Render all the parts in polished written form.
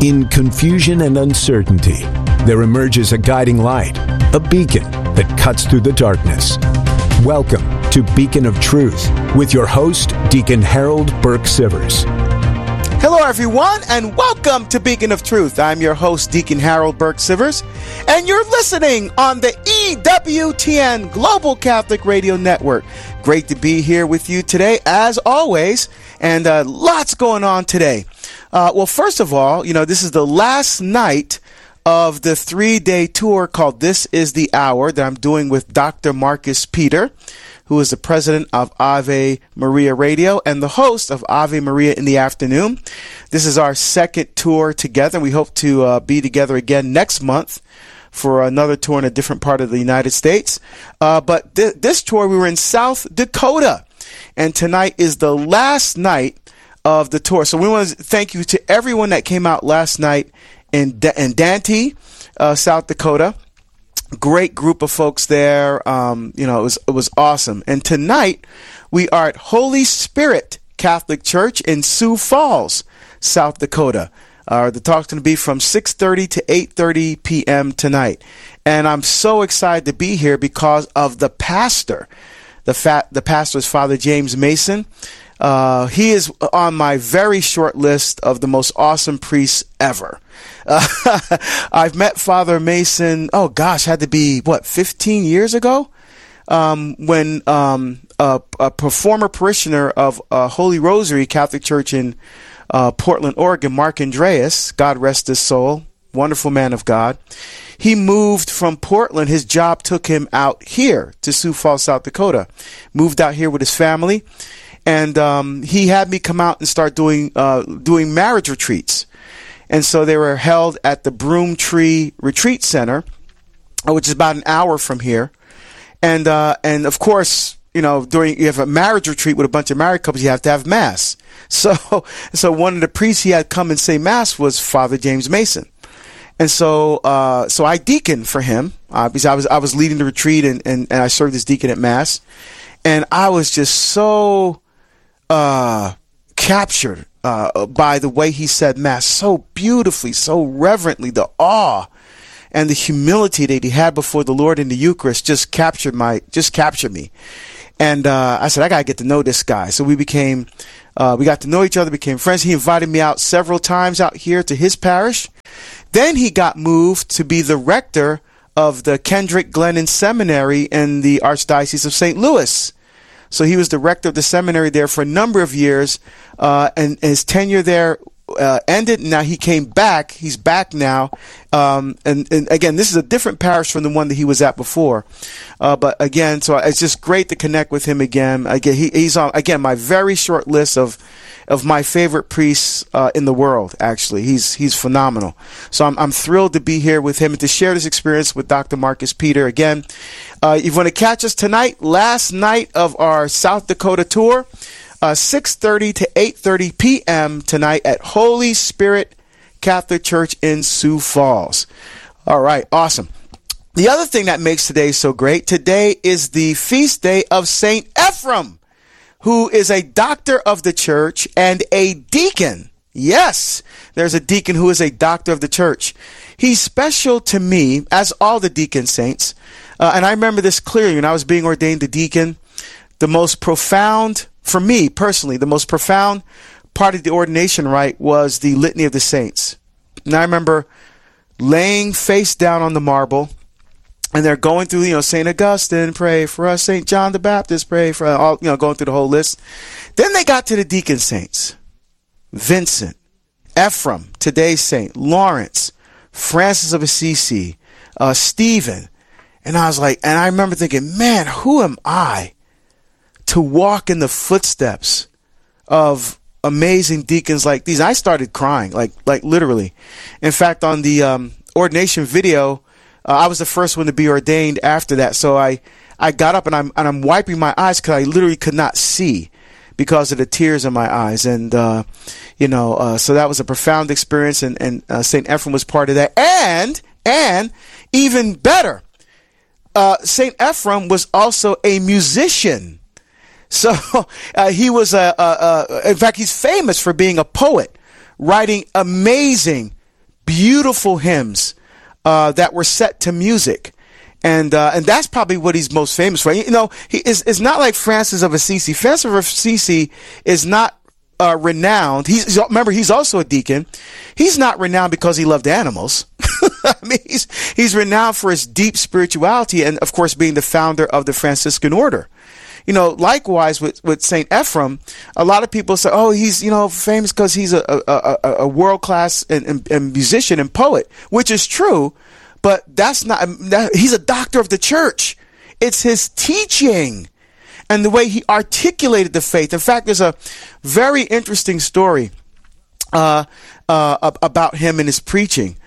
In confusion and uncertainty, there emerges a guiding light, a beacon that cuts through the darkness. Welcome to Beacon of Truth with your host, Deacon Harold Burke-Sivers. Hello, everyone, and welcome to Beacon of Truth. I'm your host, Deacon Harold Burke-Sivers, and you're listening on the EWTN Global Catholic Radio Network. Great to be here with you today, as always, and lots going on today. Well, first of all, this is the last night of the 3-day tour called This is the Hour that I'm doing with Dr. Marcus Peter, who is the president of Ave Maria Radio and the host of Ave Maria in the Afternoon. This is our second tour together. We hope to be together again next month for another tour in a different part of the United States. But this tour, we were in South Dakota, and tonight is the last night of the tour. So we want to thank you to everyone that came out last night in Dante, South Dakota. Great group of folks there. It was awesome. And tonight we are at Holy Spirit Catholic Church in Sioux Falls, South Dakota. The talk's going to be from 6:30 to 8:30 p.m. tonight. And I'm so excited to be here because of the pastor. The pastor is Father James Mason. He is on my very short list of the most awesome priests ever. I've met Father Mason, had to be, 15 years ago? When a former parishioner of Holy Rosary Catholic Church in Portland, Oregon, Mark Andreas, God rest his soul, wonderful man of God. He moved from Portland. His job took him out here to Sioux Falls, South Dakota. Moved out here with his family. And he had me come out and start doing marriage retreats. And so they were held at the Broomtree Retreat Center, which is about an hour from here. And of course, you have a marriage retreat with a bunch of married couples, you have to have mass. So one of the priests he had come and say mass was Father James Mason. And so I deaconed for him because I was leading the retreat and I served as deacon at mass. And I was just so captured by the way he said mass, so beautifully, so reverently. The awe and the humility that he had before the Lord in the Eucharist just captured me. And I said, I gotta get to know this guy. So we got to know each other, became friends. He invited me out several times out here to his parish. Then he got moved to be the rector of the Kendrick Glennon Seminary in the Archdiocese of St. Louis. So he was the rector of the seminary there for a number of years, and his tenure there ended. Now he came back. He's back now. And again, this is a different parish from the one that he was at before. But again, so it's just great to connect with him again. Again, he's on, again, my very short list of my favorite priests in the world, actually. He's phenomenal. So I'm thrilled to be here with him and to share this experience with Dr. Marcus Peter. Again, if you want to catch us tonight, last night of our South Dakota tour, 6:30 to 8:30 p.m. tonight at Holy Spirit Catholic Church in Sioux Falls. All right, awesome. The other thing that makes today so great, today is the feast day of St. Ephrem, who is a doctor of the church and a deacon. Yes, there's a deacon who is a doctor of the church. He's special to me, as all the deacon saints. And I remember this clearly when I was being ordained a deacon. The most profound, for me personally, the most profound part of the ordination rite was the Litany of the Saints. And I remember laying face down on the marble, and they're going through, St. Augustine, pray for us. St. John the Baptist, pray for all, going through the whole list. Then they got to the deacon saints. Vincent, Ephrem, today's saint, Lawrence, Francis of Assisi, Stephen. And I was like, and I remember thinking, man, who am I to walk in the footsteps of amazing deacons like these? I started crying, like literally. In fact, on the ordination video, I was the first one to be ordained after that. So I got up and I'm wiping my eyes because I literally could not see because of the tears in my eyes. And, so that was a profound experience. And St. Ephrem was part of that. And even better, St. Ephrem was also a musician. So he was in fact, he's famous for being a poet, writing amazing beautiful hymns that were set to music. And that's probably what he's most famous for. You know, it's not like Francis of Assisi. Francis of Assisi is not renowned. Remember, he's also a deacon. He's not renowned because he loved animals. I mean, he's renowned for his deep spirituality and, of course, being the founder of the Franciscan order. You know, likewise with Saint Ephrem, a lot of people say, oh, he's, you know, famous because he's a world-class and musician and poet, which is true. But that's not, he's a doctor of the church. It's his teaching and the way he articulated the faith. In fact, there's a very interesting story about him and his preaching.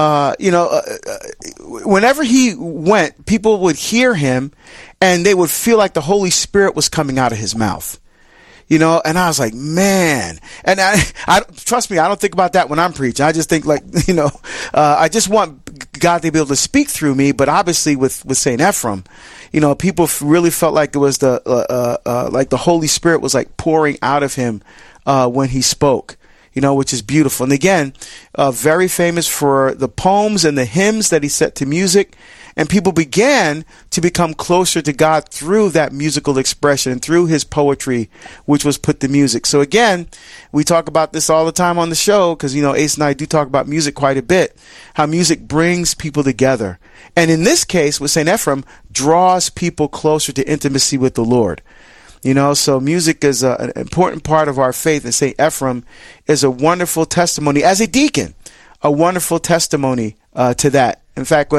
Whenever he went, people would hear him and they would feel like the Holy Spirit was coming out of his mouth. You know, and I was like, man, and I trust me, I don't think about that when I'm preaching. I just think like, you know, I just want God to be able to speak through me. But obviously with Saint Ephrem, you know, people really felt like it was like the Holy Spirit was like pouring out of him when he spoke, you know, which is beautiful. And again, very famous for the poems and the hymns that he set to music. And people began to become closer to God through that musical expression, through his poetry, which was put to music. So again, we talk about this all the time on the show because, you know, Ace and I do talk about music quite a bit, how music brings people together. And in this case, with St. Ephrem, draws people closer to intimacy with the Lord. You know, so music is an important part of our faith. And St. Ephrem is a wonderful testimony as a deacon, a wonderful testimony to that. In fact,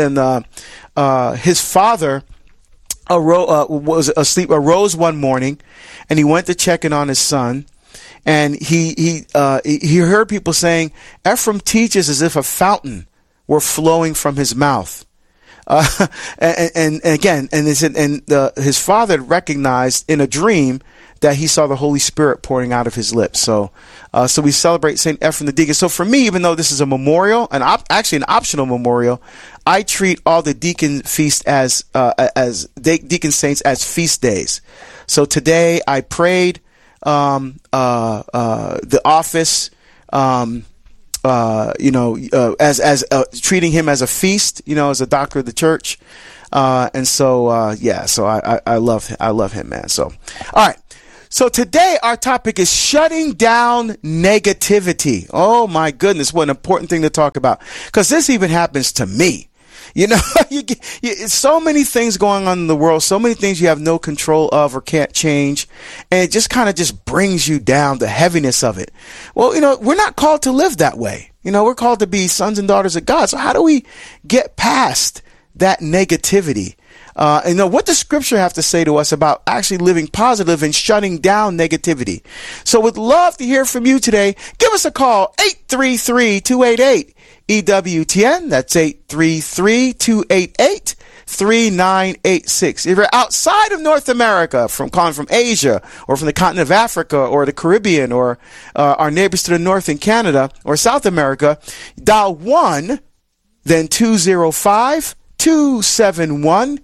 his father was asleep, arose one morning, and he went to check in on his son, and he heard people saying, Ephrem teaches as if a fountain were flowing from his mouth. And his father recognized in a dream that he saw the Holy Spirit pouring out of his lips. So we celebrate St. Ephrem the deacon. So for me, even though this is a memorial, actually an optional memorial, I treat all the deacon feasts as deacon saints as feast days. So today I prayed the office, as treating him as a feast, you know, as a doctor of the church. So I love him, man. So, all right. So today our topic is shutting down negativity. Oh my goodness, what an important thing to talk about. Because this even happens to me. You know, so many things going on in the world, so many things you have no control of or can't change. And it just kind of just brings you down, the heaviness of it. Well, you know, we're not called to live that way. You know, we're called to be sons and daughters of God. So how do we get past that negativity? And know what does Scripture have to say to us about actually living positive and shutting down negativity? So would love to hear from you today. Give us a call, 833-288-EWTN. That's 833-288-3986. If you're outside of North America, calling from Asia or from the continent of Africa or the Caribbean or our neighbors to the north in Canada or South America, dial 1, then 205-271-2985.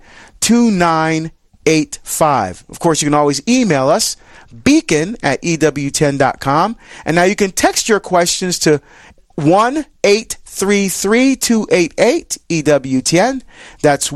Of course, you can always email us, beacon@ewtn.com. And now you can text your questions to 1-833-288-EWTN. That's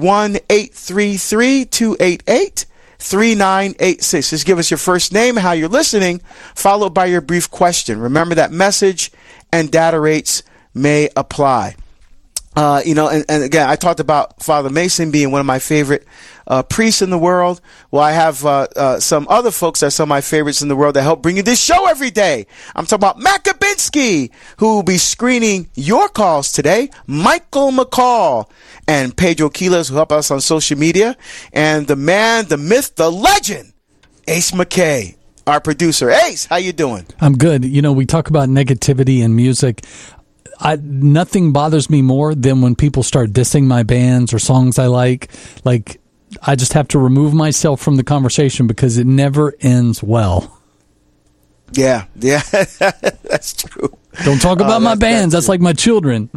1-833-288-3986. Just give us your first name, how you're listening, followed by your brief question. Remember that message and data rates may apply. And again, I talked about Father Mason being one of my favorite priests in the world. Well, I have some other folks that are some of my favorites in the world that help bring you this show every day. I'm talking about Matt Kabinski, who will be screening your calls today, Michael McCall, and Pedro Quiles, who help us on social media, and the man, the myth, the legend, Ace McKay, our producer. Ace, how you doing? I'm good. You know, we talk about negativity in music. Nothing bothers me more than when people start dissing my bands or songs I like. Like, I just have to remove myself from the conversation because it never ends well. Yeah, that's true. Don't talk about my bands. That's like my children.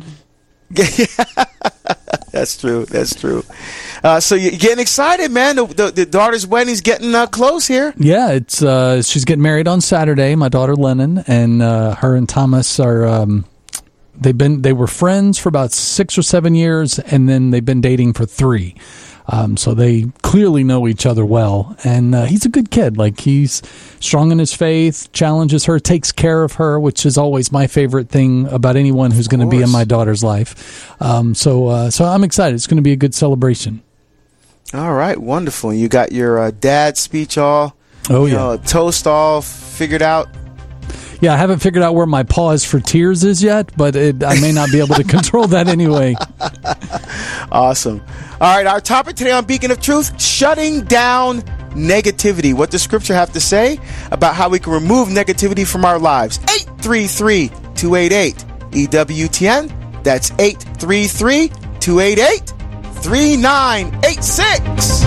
That's true. So you're getting excited, man. The daughter's wedding's getting close here. Yeah, it's she's getting married on Saturday, my daughter Lennon, and her and Thomas are They were friends for about 6 or 7 years, and then they've been dating for 3. So they clearly know each other well, and he's a good kid. Like, he's strong in his faith, challenges her, takes care of her, which is always my favorite thing about anyone who's going to be in my daughter's life. So I'm excited. It's going to be a good celebration. All right, wonderful. You got your dad's speech all, toast all figured out. Yeah, I haven't figured out where my pause for tears is yet, but I may not be able to control that anyway. Awesome. All right, our topic today on Beacon of Truth, shutting down negativity. What does Scripture have to say about how we can remove negativity from our lives? 833-288-EWTN. That's 833-288-3986.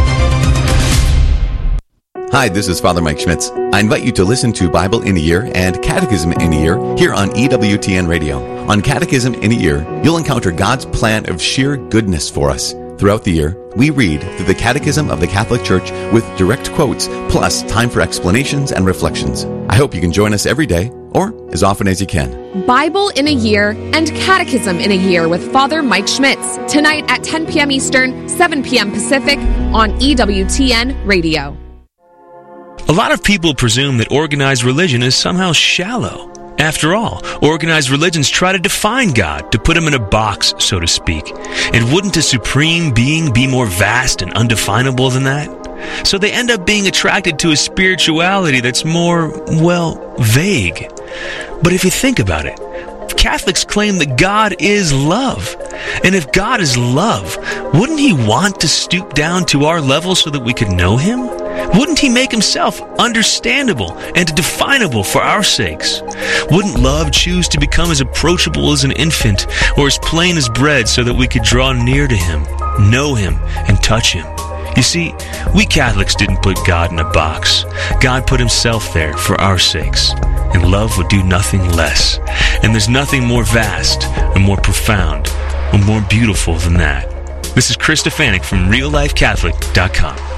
Hi, this is Father Mike Schmitz. I invite you to listen to Bible in a Year and Catechism in a Year here on EWTN Radio. On Catechism in a Year, you'll encounter God's plan of sheer goodness for us. Throughout the year, we read through the Catechism of the Catholic Church with direct quotes, plus time for explanations and reflections. I hope you can join us every day, or as often as you can. Bible in a Year and Catechism in a Year with Father Mike Schmitz, tonight at 10 p.m. Eastern, 7 p.m. Pacific on EWTN Radio. A lot of people presume that organized religion is somehow shallow. After all, organized religions try to define God, to put him in a box, so to speak. And wouldn't a supreme being be more vast and undefinable than that? So they end up being attracted to a spirituality that's more, vague. But if you think about it, Catholics claim that God is love. And if God is love, wouldn't he want to stoop down to our level so that we could know him? Wouldn't he make himself understandable and definable for our sakes? Wouldn't love choose to become as approachable as an infant or as plain as bread so that we could draw near to him, know him, and touch him? You see, we Catholics didn't put God in a box. God put himself there for our sakes. And love would do nothing less. And there's nothing more vast or more profound or more beautiful than that. This is Chris Stefanik from RealLifeCatholic.com.